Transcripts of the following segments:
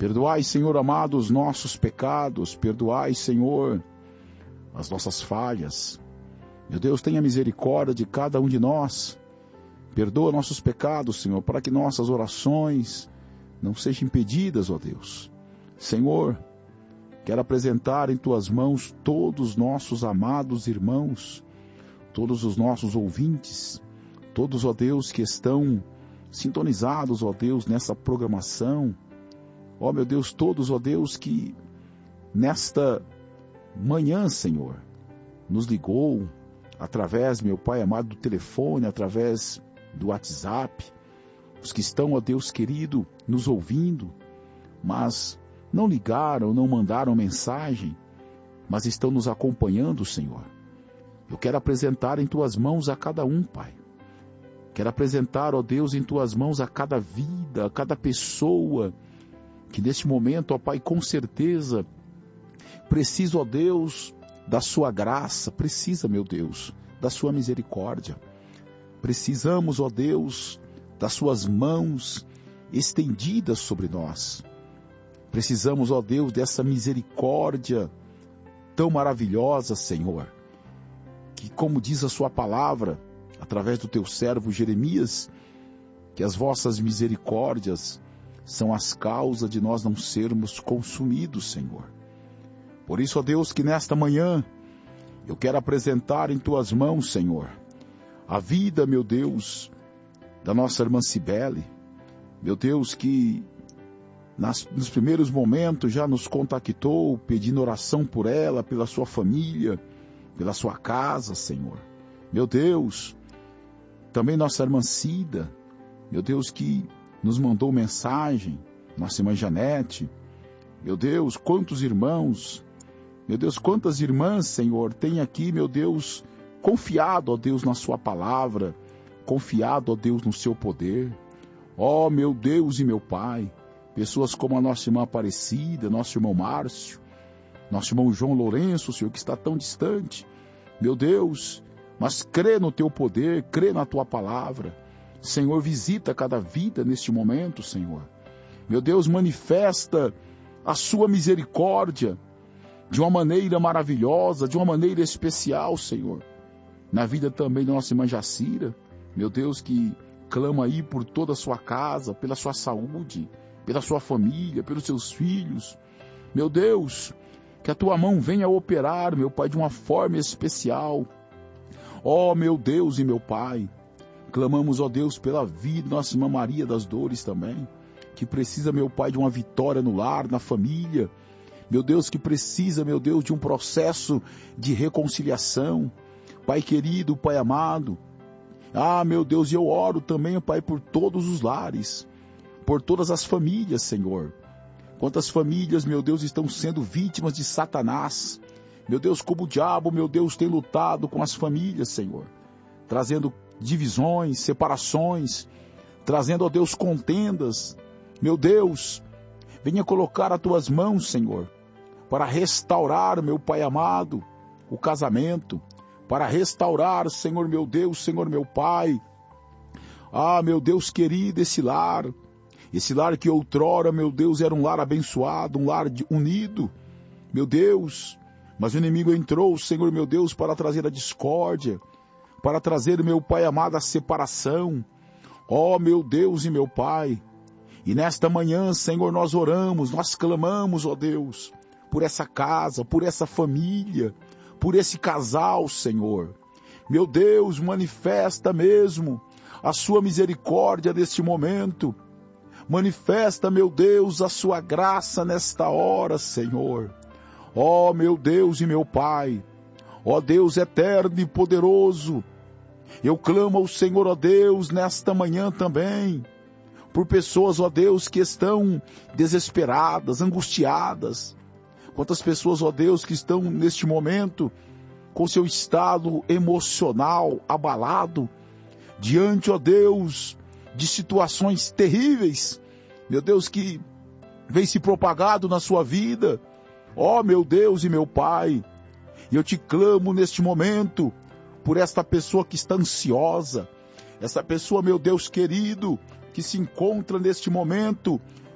Perdoai, Senhor amado, os nossos pecados. Perdoai, Senhor, as nossas falhas. Meu Deus, tenha misericórdia de cada um de nós. Perdoa nossos pecados, Senhor, para que nossas orações não sejam impedidas, ó Deus. Senhor, quero apresentar em Tuas mãos todos os nossos amados irmãos, todos os nossos ouvintes, todos, ó Deus, que estão sintonizados, ó Deus, nessa programação. Ó meu Deus, todos, ó Deus, que nesta manhã, Senhor, nos ligou através, meu Pai amado, do telefone, através do WhatsApp, os que estão, ó Deus querido, nos ouvindo, mas não ligaram, não mandaram mensagem, mas estão nos acompanhando, Senhor. Eu quero apresentar em Tuas mãos a cada um, Pai. Quero apresentar, ó Deus, em Tuas mãos a cada vida, a cada pessoa, que neste momento, ó Pai, com certeza, precisa, ó Deus, da Sua graça, precisa, meu Deus, da Sua misericórdia. Precisamos, ó Deus, das Suas mãos estendidas sobre nós. Precisamos, ó Deus, dessa misericórdia tão maravilhosa, Senhor, que, como diz a Sua palavra, através do Teu servo Jeremias, que as vossas misericórdias são as causas de nós não sermos consumidos, Senhor. Por isso, ó Deus, que nesta manhã eu quero apresentar em Tuas mãos, Senhor, a vida, meu Deus, da nossa irmã Cibele, meu Deus, que nos primeiros momentos já nos contactou, pedindo oração por ela, pela sua família, pela sua casa, Senhor. Meu Deus, também nossa irmã Cida, meu Deus, que nos mandou mensagem, nossa irmã Janete, meu Deus, quantos irmãos, meu Deus, quantas irmãs, Senhor, tem aqui, meu Deus, confiado, ó Deus, na Sua palavra, confiado, ó Deus, no Seu poder. Ó meu Deus e meu Pai, pessoas como a nossa irmã Aparecida, nosso irmão Márcio, nosso irmão João Lourenço, Senhor, que está tão distante, meu Deus, mas crê no Teu poder, crê na Tua palavra. Senhor, visita cada vida neste momento, Senhor. Meu Deus, manifesta a Sua misericórdia de uma maneira maravilhosa, de uma maneira especial, Senhor. Na vida também da nossa irmã Jacira, meu Deus, que clama aí por toda a sua casa, pela sua saúde, pela sua família, pelos seus filhos. Meu Deus, que a Tua mão venha operar, meu Pai, de uma forma especial. Ó meu Deus e meu Pai, clamamos, ó Deus, pela vida da nossa irmã Maria das Dores também, que precisa, meu Pai, de uma vitória no lar, na família. Meu Deus, que precisa, meu Deus, de um processo de reconciliação. Pai querido, Pai amado. Ah, meu Deus, eu oro também, Pai, por todos os lares, por todas as famílias, Senhor. Quantas famílias, meu Deus, estão sendo vítimas de Satanás. Meu Deus, como o diabo, meu Deus, tem lutado com as famílias, Senhor, trazendo divisões, separações, trazendo, ó Deus, contendas. Meu Deus, venha colocar as Tuas mãos, Senhor, para restaurar, meu Pai amado, o casamento, para restaurar, Senhor meu Deus, Senhor meu Pai, ah, meu Deus querido, esse lar que outrora, meu Deus, era um lar abençoado, um lar unido, meu Deus, mas o inimigo entrou, Senhor meu Deus, para trazer a discórdia, para trazer, meu Pai amado, a separação. Ó meu Deus e meu Pai, e nesta manhã, Senhor, nós oramos, nós clamamos, ó Deus, por essa casa, por essa família, por esse casal, Senhor. Meu Deus, manifesta mesmo a Sua misericórdia neste momento. Manifesta, meu Deus, a Sua graça nesta hora, Senhor. Ó meu Deus e meu Pai, ó Deus eterno e poderoso, eu clamo ao Senhor, ó Deus, nesta manhã também, por pessoas, ó Deus, que estão desesperadas, angustiadas. Quantas pessoas, ó Deus, que estão neste momento com seu estado emocional abalado, diante, ó Deus, de situações terríveis, meu Deus, que vem se propagado na sua vida. Ó meu Deus e meu Pai, eu te clamo neste momento por esta pessoa que está ansiosa, essa pessoa, meu Deus querido, que se encontra neste momento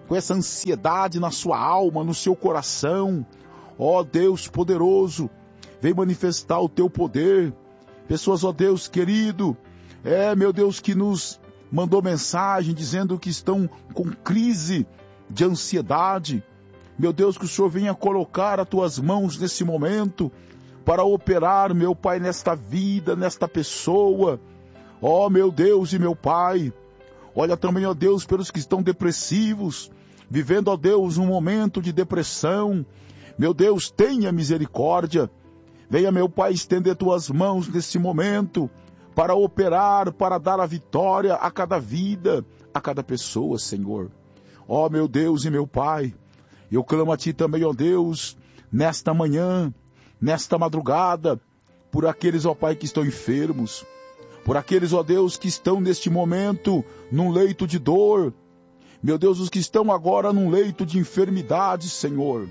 com essa ansiedade na sua alma, no seu coração. Ó Deus poderoso, vem manifestar o teu poder. Pessoas, ó Deus querido, meu Deus, que nos mandou mensagem dizendo que estão com crise de ansiedade. Meu Deus, que o Senhor venha colocar as tuas mãos nesse momento para operar, meu Pai, nesta vida, nesta pessoa. Ó meu Deus e meu Pai, olha também, ó Deus, pelos que estão depressivos, vivendo, ó Deus, um momento de depressão. Meu Deus, tenha misericórdia. Venha, meu Pai, estender tuas mãos nesse momento para operar, para dar a vitória a cada vida, a cada pessoa, Senhor. Ó meu Deus e meu Pai, eu clamo a Ti também, ó Deus, nesta manhã, nesta madrugada, por aqueles, ó Pai, que estão enfermos, por aqueles, ó Deus, que estão neste momento num leito de dor. Meu Deus, os que estão agora num leito de enfermidade, Senhor.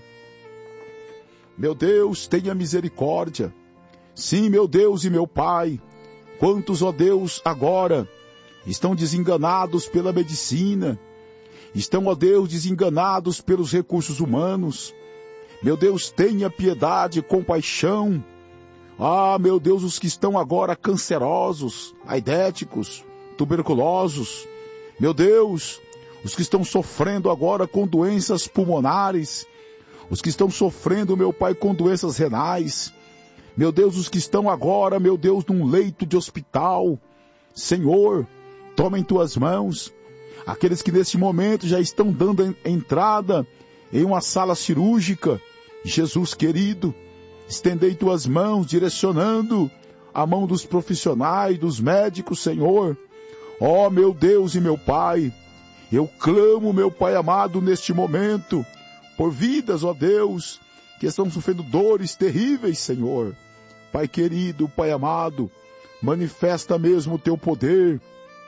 Meu Deus, tenha misericórdia. Sim, meu Deus e meu Pai, quantos, ó Deus, agora estão desenganados pela medicina, estão, ó Deus, desenganados pelos recursos humanos. Meu Deus, tenha piedade, compaixão. Ah, meu Deus, os que estão agora cancerosos, aidéticos, tuberculosos. Meu Deus, os que estão sofrendo agora com doenças pulmonares, os que estão sofrendo, meu Pai, com doenças renais. Meu Deus, os que estão agora, meu Deus, num leito de hospital. Senhor, toma em tuas mãos. Aqueles que neste momento já estão dando entrada em uma sala cirúrgica. Jesus querido, estendei tuas mãos, direcionando a mão dos profissionais, dos médicos, Senhor. Ó meu Deus e meu Pai, eu clamo, meu Pai amado, neste momento, por vidas, ó Deus, que estão sofrendo dores terríveis, Senhor. Pai querido, Pai amado, manifesta mesmo o teu poder.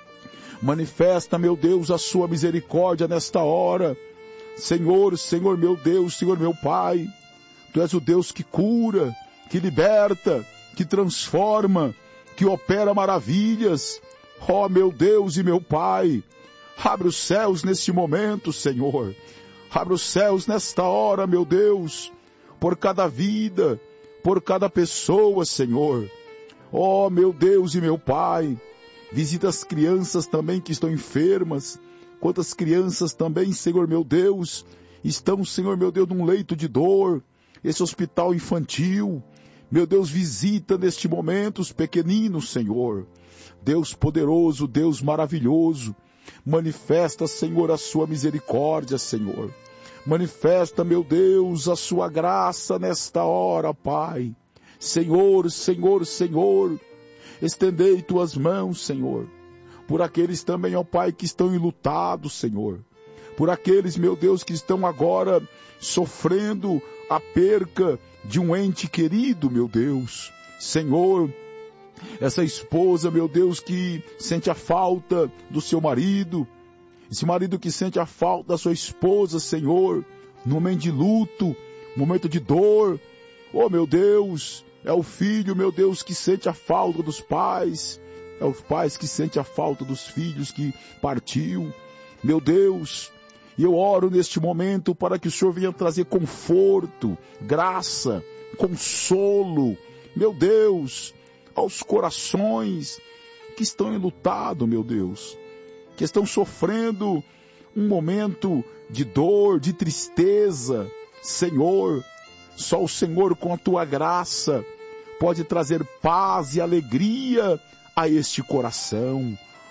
Manifesta, meu Deus, a sua misericórdia nesta hora. Senhor, Senhor meu Deus, Senhor meu Pai, Tu és o Deus que cura, que liberta, que transforma, que opera maravilhas. Ó meu Deus e meu Pai, abre os céus neste momento, Senhor. Abre os céus nesta hora, meu Deus, por cada vida, por cada pessoa, Senhor. Ó meu Deus e meu Pai, visita as crianças também que estão enfermas. Quantas crianças também, Senhor meu Deus, estão, Senhor meu Deus, num leito de dor, esse hospital infantil. Meu Deus, visita neste momento os pequeninos, Senhor. Deus poderoso, Deus maravilhoso, manifesta, Senhor, a sua misericórdia, Senhor. Manifesta, meu Deus, a sua graça nesta hora, Pai. Senhor, Senhor, Senhor, estendei tuas mãos, Senhor, por aqueles também, ó Pai, que estão enlutados, Senhor. Por aqueles, meu Deus, que estão agora sofrendo a perca de um ente querido, meu Deus. Senhor, essa esposa, meu Deus, que sente a falta do seu marido, esse marido que sente a falta da sua esposa, Senhor, no momento de luto, momento de dor. Oh, meu Deus, é o filho, meu Deus, que sente a falta dos pais, é os pais que sentem a falta dos filhos que partiu. Meu Deus, e eu oro neste momento para que o Senhor venha trazer conforto, graça, consolo, meu Deus, aos corações que estão enlutados, meu Deus, que estão sofrendo um momento de dor, de tristeza. Senhor, só o Senhor com a tua graça pode trazer paz e alegria a este coração.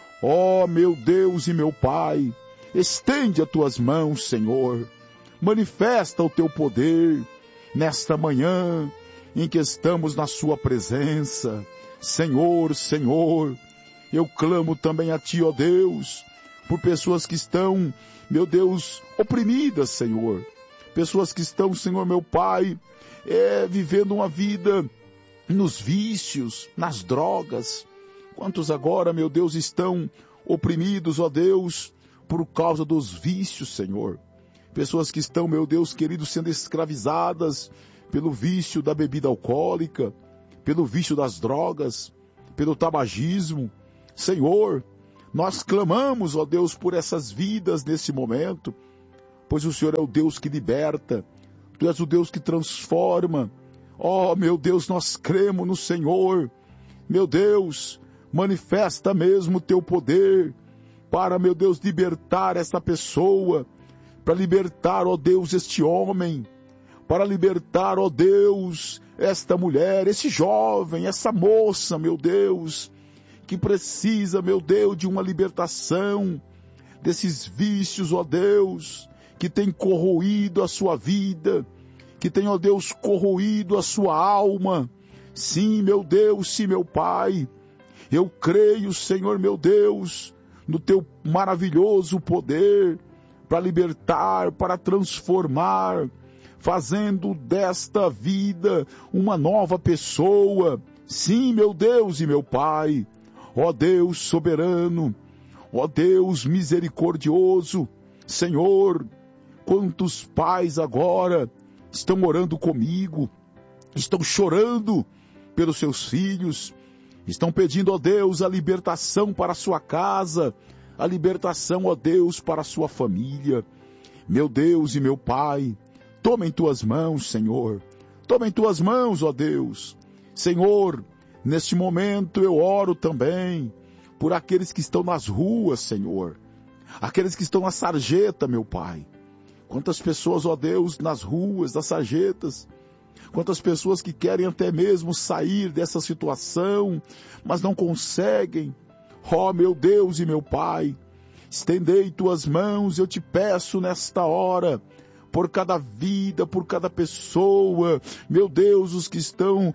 Ó meu Deus e meu Pai, estende as tuas mãos, Senhor, manifesta o teu poder nesta manhã em que estamos na sua presença. Senhor, Senhor, eu clamo também a Ti, ó Deus, por pessoas que estão, meu Deus, oprimidas, Senhor. Pessoas que estão, Senhor, meu Pai, vivendo uma vida nos vícios, nas drogas. Quantos agora, meu Deus, estão oprimidos, ó Deus, por causa dos vícios, Senhor. Pessoas que estão, meu Deus querido, sendo escravizadas pelo vício da bebida alcoólica, pelo vício das drogas, pelo tabagismo. Senhor, nós clamamos, ó Deus, por essas vidas nesse momento. pois o Senhor é o Deus que liberta, Tu és o Deus que transforma. Ó, meu Deus, nós cremos no Senhor. Meu Deus, manifesta mesmo o Teu poder para, meu Deus, libertar essa pessoa, para libertar, ó Deus, este homem, para libertar, ó Deus, esta mulher, esse jovem, essa moça, meu Deus, que precisa, meu Deus, de uma libertação desses vícios, ó Deus, que tem corroído a sua vida, que tem, ó Deus, corroído a sua alma. Sim, meu Deus, sim, meu Pai, eu creio, Senhor, meu Deus, no Teu maravilhoso poder para libertar, para transformar, fazendo desta vida uma nova pessoa. Sim, meu Deus e meu Pai, ó Deus soberano, ó Deus misericordioso, Senhor, quantos pais agora estão orando comigo, estão chorando pelos seus filhos, estão pedindo, ó Deus, a libertação para a sua casa, a libertação, ó Deus, para a sua família. Meu Deus e meu Pai, toma em Tuas mãos, Senhor, toma em Tuas mãos, ó Deus. Senhor, neste momento eu oro também por aqueles que estão nas ruas, Senhor, aqueles que estão na sarjeta, meu Pai. Quantas pessoas, ó Deus, nas ruas, nas sarjetas, quantas pessoas que querem até mesmo sair dessa situação, mas não conseguem. Ó meu Deus e meu Pai, estendei Tuas mãos, eu te peço nesta hora, por cada vida, por cada pessoa, meu Deus, os que estão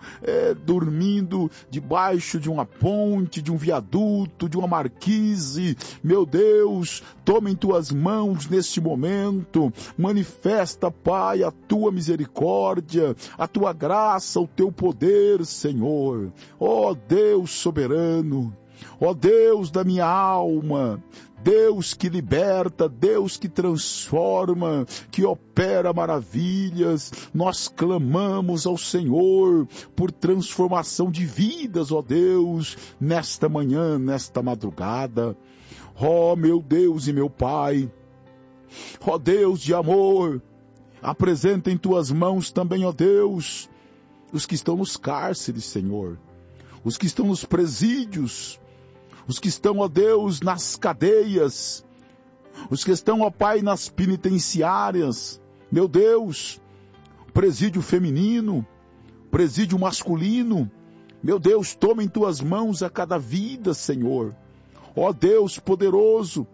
dormindo debaixo de uma ponte, de um viaduto, de uma marquise, meu Deus, toma em Tuas mãos neste momento, manifesta, Pai, a Tua misericórdia, a Tua graça, o Teu poder, Senhor. Ó Deus soberano, ó Deus da minha alma, Deus que liberta, Deus que transforma, que opera maravilhas, nós clamamos ao Senhor por transformação de vidas, ó Deus, nesta manhã, nesta madrugada. Ó meu Deus e meu Pai, ó Deus de amor, apresenta em Tuas mãos também, ó Deus, os que estão nos cárceres, Senhor, os que estão nos presídios, os que estão, ó Deus, nas cadeias, os que estão, ó Pai, nas penitenciárias, meu Deus, presídio feminino, presídio masculino, meu Deus, toma em Tuas mãos a cada vida, Senhor. Ó Deus poderoso,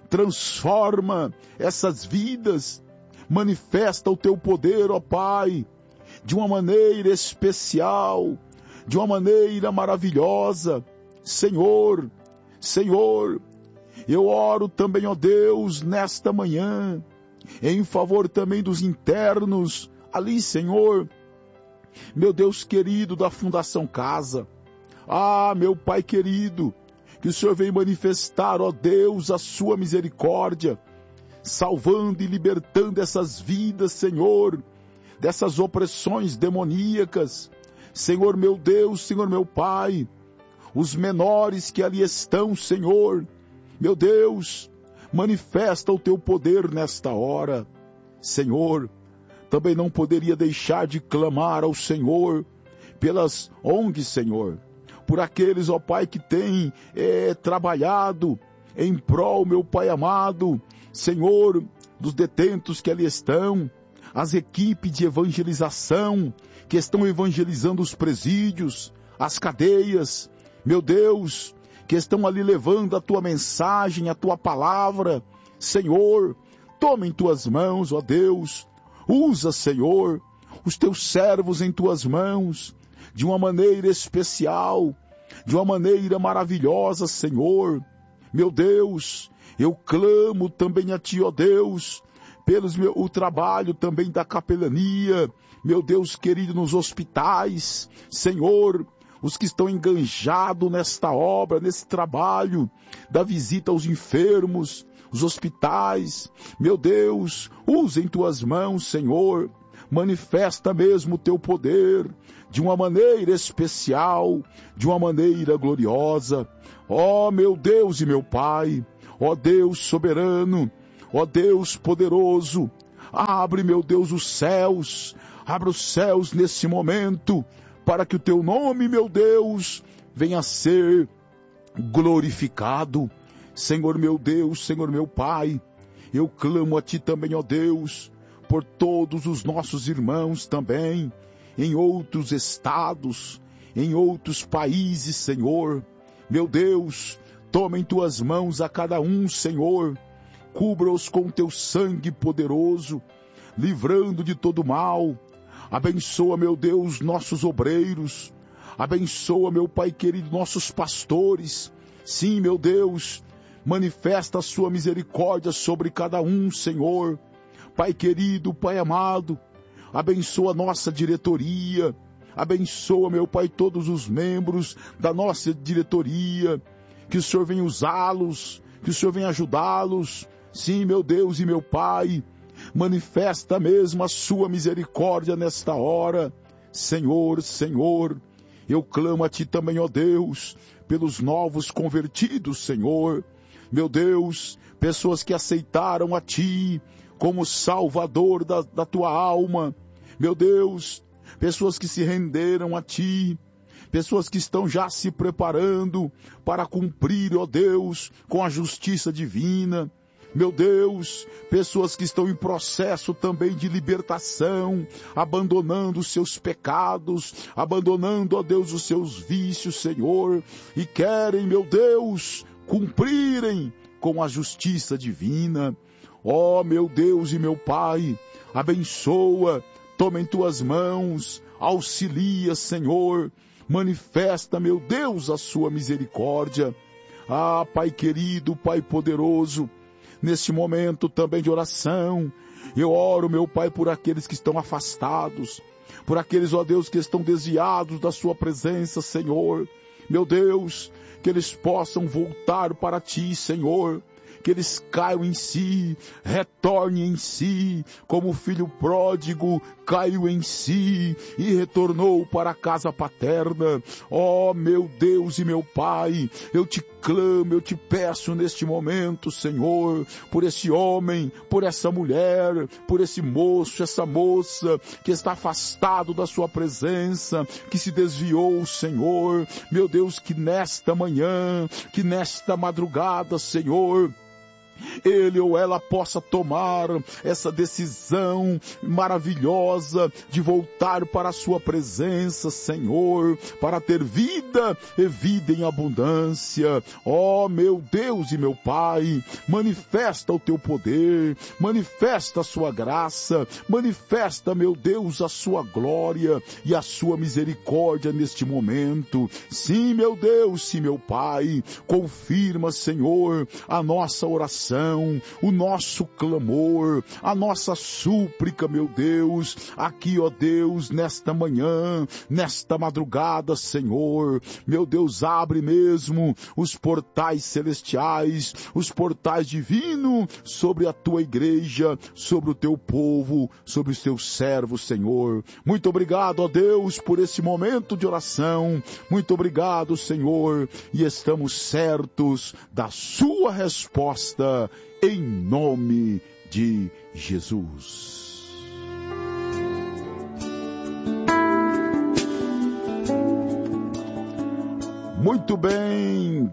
transforma essas vidas, manifesta o Teu poder, ó Pai, de uma maneira especial, de uma maneira maravilhosa. Senhor, eu oro também, ó Deus, nesta manhã, em favor também dos internos, ali, Senhor, meu Deus querido da Fundação Casa. Ah, meu Pai querido, que o Senhor venha manifestar, ó Deus, a Sua misericórdia, salvando e libertando essas vidas, Senhor, dessas opressões demoníacas. Senhor meu Deus, Senhor meu Pai, os menores que ali estão, Senhor, meu Deus, manifesta o Teu poder nesta hora. Senhor, também não poderia deixar de clamar ao Senhor pelas ONGs, Senhor, por aqueles, ó Pai, que têm trabalhado em prol, meu Pai amado, Senhor, dos detentos que ali estão, as equipes de evangelização que estão evangelizando os presídios, as cadeias, meu Deus, que estão ali levando a Tua mensagem, a Tua palavra. Senhor, toma em Tuas mãos, ó Deus, usa, Senhor, os Teus servos em Tuas mãos, de uma maneira especial, de uma maneira maravilhosa, Senhor. Meu Deus, eu clamo também a Ti, ó Deus, o trabalho também da capelania, meu Deus querido, nos hospitais, Senhor, os que estão enganjados nesta obra, nesse trabalho, da visita aos enfermos, os hospitais, meu Deus, usa em Tuas mãos, Senhor, manifesta mesmo o Teu poder, de uma maneira especial, de uma maneira gloriosa. Ó meu Deus e meu Pai, ó Deus soberano, ó Deus poderoso, abre, meu Deus, os céus, abre os céus nesse momento, para que o teu nome, meu Deus, venha a ser glorificado. Senhor meu Deus, Senhor meu Pai, eu clamo a Ti também, ó Deus, por todos os nossos irmãos também, em outros estados, em outros países, Senhor. Meu Deus, toma em Tuas mãos a cada um, Senhor, cubra-os com Teu sangue poderoso, livrando de todo mal. Abençoa, meu Deus, nossos obreiros, abençoa, meu Pai querido, nossos pastores. Sim, meu Deus, manifesta a sua misericórdia sobre cada um, Senhor. Pai querido, Pai amado, abençoa a nossa diretoria, abençoa, meu Pai, todos os membros da nossa diretoria, que o Senhor venha usá-los, que o Senhor venha ajudá-los. Sim, meu Deus e meu Pai, manifesta mesmo a sua misericórdia nesta hora. Senhor, Senhor, eu clamo a Ti também, ó Deus, pelos novos convertidos, Senhor. Meu Deus, pessoas que aceitaram a Ti como Salvador da tua alma. Meu Deus, pessoas que se renderam a Ti, pessoas que estão já se preparando para cumprir, ó Deus, com a justiça divina. Meu Deus, pessoas que estão em processo também de libertação, abandonando os seus pecados, abandonando, ó Deus, os seus vícios, Senhor, e querem, meu Deus, cumprirem com a justiça divina. Ó, meu Deus e meu Pai, abençoa, toma em Tuas mãos, auxilia, Senhor, manifesta, meu Deus, a sua misericórdia. Ah, Pai querido, Pai poderoso, neste momento também de oração, eu oro, meu Pai, por aqueles que estão afastados, por aqueles, ó Deus, que estão desviados da sua presença, Senhor. Meu Deus, que eles possam voltar para Ti, Senhor, que eles caiam em si, retornem em si, como o filho pródigo caiu em si e retornou para a casa paterna. Ó, meu Deus e meu Pai, eu Te clamo, eu Te peço neste momento, Senhor, por esse homem, por essa mulher, por esse moço, essa moça que está afastado da Sua presença, que se desviou, Senhor. Meu Deus, que nesta manhã, que nesta madrugada, Senhor, ele ou ela possa tomar essa decisão maravilhosa de voltar para a Sua presença, Senhor, para ter vida e vida em abundância. Ó, meu Deus e meu Pai, manifesta o Teu poder, manifesta a Sua graça, manifesta, meu Deus, a Sua glória e a Sua misericórdia neste momento. Sim, meu Deus, sim, meu Pai, confirma, Senhor, a nossa oração, o nosso clamor, a nossa súplica, meu Deus, aqui, ó Deus, nesta manhã, nesta madrugada, Senhor. Meu Deus, abre mesmo os portais celestiais, os portais divinos sobre a Tua igreja, sobre o Teu povo, sobre os Teus servos, Senhor. Muito obrigado, ó Deus, por esse momento de oração. Muito obrigado, Senhor, e estamos certos da Sua resposta, em nome de Jesus. Muito bem,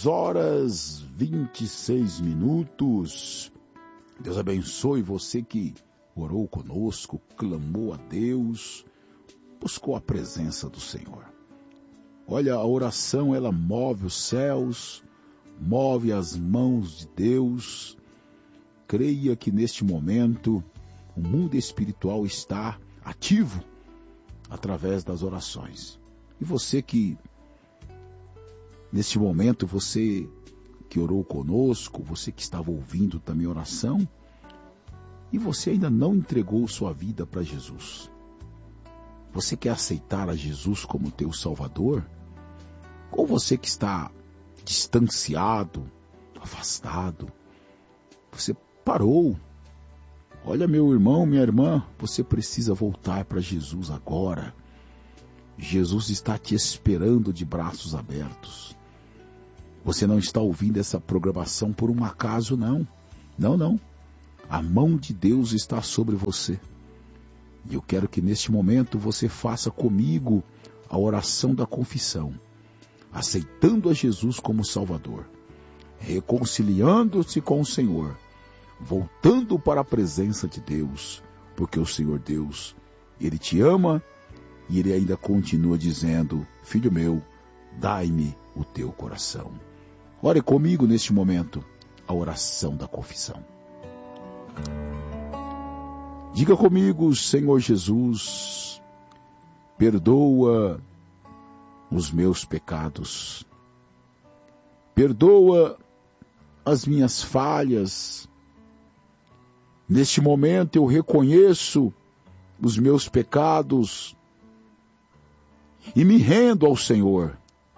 2h26. Deus abençoe você que orou conosco, clamou a Deus, buscou a presença do Senhor. Olha, a oração, ela move os céus, move as mãos de Deus. Creia que neste momento o mundo espiritual está ativo através das orações. E você que, neste momento, você que orou conosco, você que estava ouvindo também oração, e você ainda não entregou sua vida para Jesus. Você quer aceitar a Jesus como teu Salvador? Ou você que está distanciado, afastado, você parou. Olha, meu irmão, minha irmã, você precisa voltar para Jesus agora. Jesus está te esperando de braços abertos. Você não está ouvindo essa programação por um acaso, não. Não. A mão de Deus está sobre você. E eu quero que neste momento você faça comigo a oração da confissão, aceitando a Jesus como Salvador, reconciliando-se com o Senhor, voltando para a presença de Deus, porque o Senhor Deus, Ele te ama e Ele ainda continua dizendo: filho meu, dai-me o teu coração. Ore comigo neste momento a oração da confissão. Diga comigo: Senhor Jesus, perdoa os meus pecados, perdoa as minhas falhas. Neste momento eu reconheço os meus pecados e me rendo ao Senhor.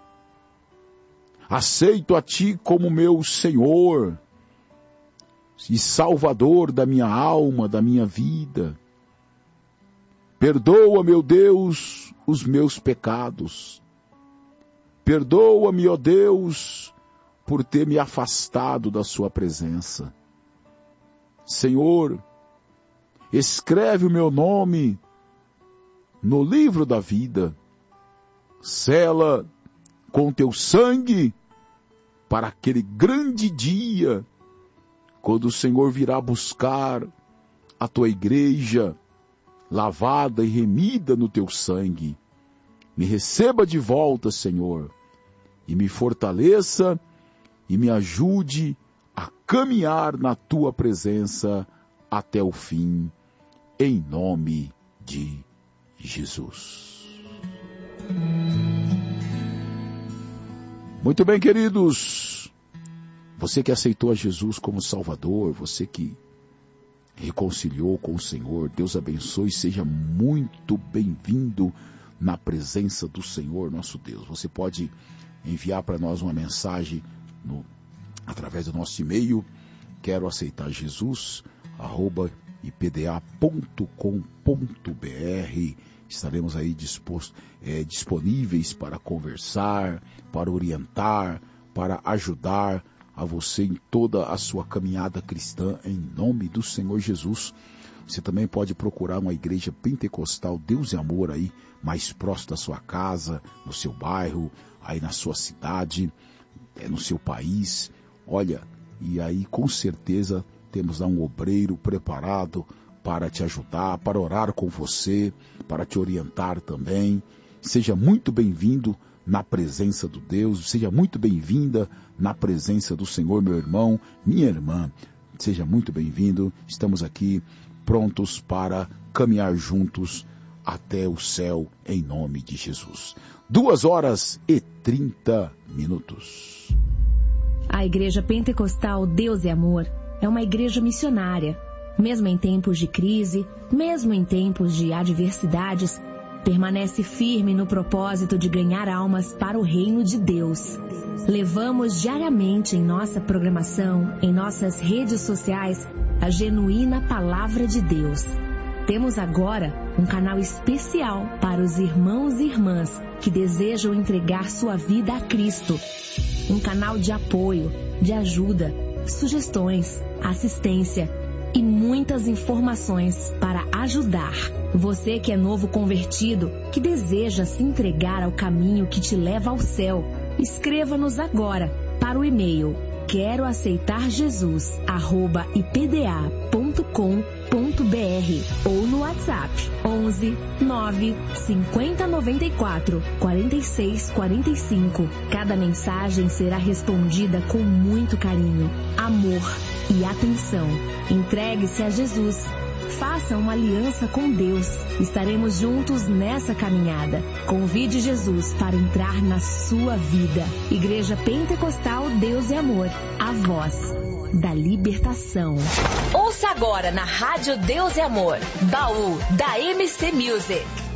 Aceito a Ti como meu Senhor e Salvador da minha alma, da minha vida. Perdoa, meu Deus, os meus pecados. Perdoa-me, ó Deus, por ter me afastado da sua presença. Senhor, escreve o meu nome no livro da vida. Sela com teu sangue para aquele grande dia, quando o Senhor virá buscar a tua igreja, lavada e remida no teu sangue. Me receba de volta, Senhor, e me fortaleça e me ajude a caminhar na tua presença até o fim, em nome de Jesus. Muito bem, queridos. Você que aceitou a Jesus como Salvador, você que reconciliou com o Senhor, Deus abençoe, seja muito bem-vindo na presença do Senhor nosso Deus. Você pode enviar para nós uma mensagem através do nosso e-mail, quero aceitar Jesus, @ipda.com.br. Estaremos aí disponíveis para conversar, para orientar, para ajudar a você em toda a sua caminhada cristã, em nome do Senhor Jesus. Você também pode procurar uma igreja pentecostal Deus e Amor aí, mais próximo da sua casa, no seu bairro, aí na sua cidade, no seu país. Olha, e aí com certeza temos lá um obreiro preparado para te ajudar, para orar com você, para te orientar também. Seja muito bem-vindo na presença do Deus, seja muito bem-vinda na presença do Senhor, meu irmão, minha irmã. Seja muito bem-vindo, estamos aqui prontos para caminhar juntos até o céu, em nome de Jesus. 2h30. A Igreja Pentecostal Deus e Amor é uma igreja missionária. Mesmo em tempos de crise, mesmo em tempos de adversidades, permanece firme no propósito de ganhar almas para o reino de Deus. Levamos diariamente em nossa programação, em nossas redes sociais, a genuína palavra de Deus. Temos agora um canal especial para os irmãos e irmãs que desejam entregar sua vida a Cristo. Um canal de apoio, de ajuda, sugestões, assistência e muitas informações para ajudar. Você que é novo convertido, que deseja se entregar ao caminho que te leva ao céu, escreva-nos agora para o e-mail queroaceitarjesus@ipda.com.br ou no WhatsApp 11 9 50 94 46 45. Cada mensagem será respondida com muito carinho, amor e atenção. Entregue-se a Jesus. Faça uma aliança com Deus. Estaremos juntos nessa caminhada. Convide Jesus para entrar na sua vida. Igreja Pentecostal Deus e Amor. A voz da libertação. Ouça agora na Rádio Deus e Amor. Baú da MC Music.